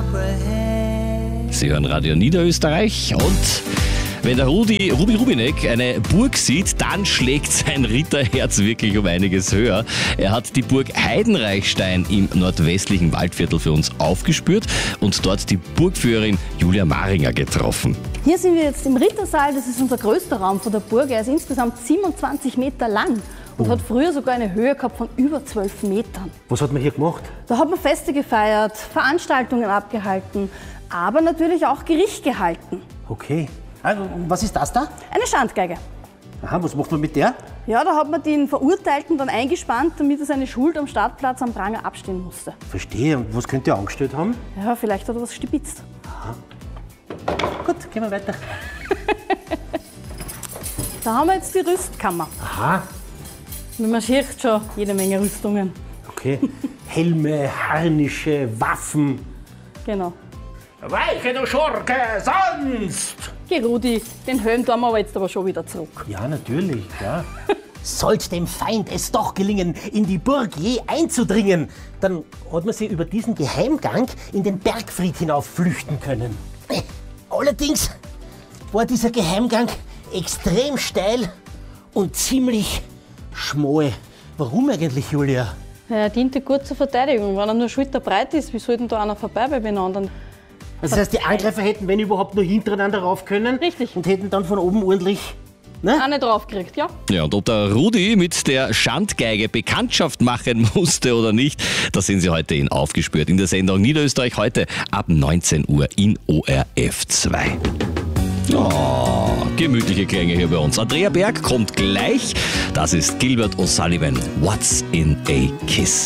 Sie hören Radio Niederösterreich und wenn der Ruby Rubinek eine Burg sieht, dann schlägt sein Ritterherz wirklich um einiges höher. Er hat die Burg Heidenreichstein im nordwestlichen Waldviertel für uns aufgespürt und dort die Burgführerin Julia Maringer getroffen. Hier sind wir jetzt im Rittersaal, das ist unser größter Raum von der Burg. Er ist insgesamt 27 Meter lang und hat früher sogar eine Höhe gehabt von über 12 Metern. Was hat man hier gemacht? Da hat man Feste gefeiert, Veranstaltungen abgehalten, aber natürlich auch Gericht gehalten. Okay. Also, was ist das da? Eine Schandgeige. Aha, was macht man mit der? Ja, da hat man den Verurteilten dann eingespannt, damit er seine Schuld am Startplatz am Pranger abstehen musste. Verstehe. Und was könnte er angestellt haben? Ja, vielleicht hat er was stibitzt. Gut, gehen wir weiter. Da haben wir jetzt die Rüstkammer. Aha, Man sieht schon jede Menge Rüstungen. okay. Helme, Harnische, Waffen. Genau. Weiche, du Schurke, sonst! Geh Rudi, den Helm tun wir aber jetzt aber schon wieder zurück. Ja, natürlich, ja. Sollte dem Feind es doch gelingen, in die Burg je einzudringen, dann hat man sie über diesen Geheimgang in den Bergfried hinauf flüchten können. Allerdings war dieser Geheimgang extrem steil und ziemlich schmal. Warum eigentlich, Julia? Ja, er diente gut zur Verteidigung. Wenn er nur schulterbreit ist, wie soll denn da einer vorbei bei den anderen? Das heißt, die Angreifer hätten, wenn überhaupt, nur hintereinander rauf können. Richtig. Und hätten dann von oben ordentlich... Ne? Eine draufgekriegt, ja? Ja, und ob der Rudi mit der Schandgeige Bekanntschaft machen musste oder nicht, das sehen Sie heute in Aufgespürt in der Sendung Niederösterreich heute ab 19 Uhr in ORF 2. Oh, gemütliche Klänge hier bei uns. Andrea Berg kommt gleich. Das ist Gilbert O'Sullivan. What's in a Kiss?